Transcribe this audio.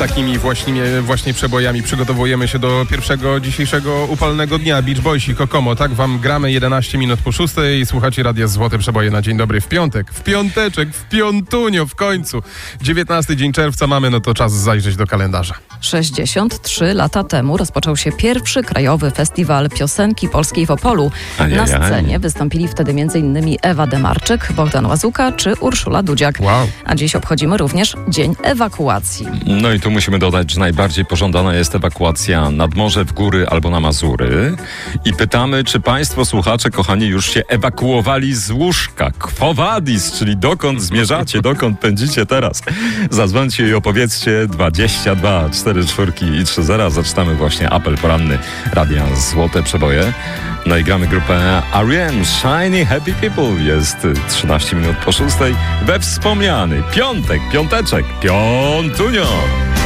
takimi właśnie przebojami przygotowujemy się do pierwszego dzisiejszego upalnego dnia. Beach Boysi, Kokomo, tak wam gramy 11 minut po 6 i słuchacie Radia Złote Przeboje na dzień dobry w piątek, w piąteczek, w piątunio w końcu. 19 dzień czerwca mamy, no to czas zajrzeć do kalendarza. 63 lata temu rozpoczął się pierwszy krajowy festiwal piosenki polskiej w Opolu. Na scenie wystąpili wtedy m.in. Ewa Demarczyk, Bogdan Łazuka czy Urszula Dudziak. Wow. A dziś obchodzimy również Dzień Ewakuacji. No i tu musimy dodać, że najbardziej pożądana jest ewakuacja nad morze, w góry albo na Mazury. I pytamy, czy państwo słuchacze, kochani, już się ewakuowali z łóżka? Quo vadis, czyli dokąd zmierzacie, dokąd pędzicie teraz? Zadzwońcie i opowiedzcie 22 44 i 30. Zaczynamy właśnie apel poranny Radia Złote Przeboje. No i gramy grupę R.E.M. Shiny Happy People. Jest 13 minut po 6 we wspomniany piątek, piąteczek, piątunio.